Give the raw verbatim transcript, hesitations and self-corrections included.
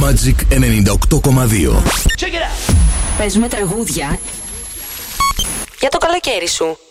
Magic ενενήντα οκτώ κόμμα δύο. Παίζουμε τραγούδια για το καλοκαίρι σου.